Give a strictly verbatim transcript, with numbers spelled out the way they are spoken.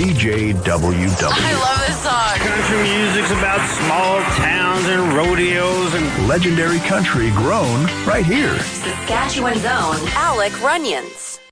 C J W W. I love this song. Country music's about small towns and rodeos and legendary country grown right here. Saskatchewan's own Alec Runyons.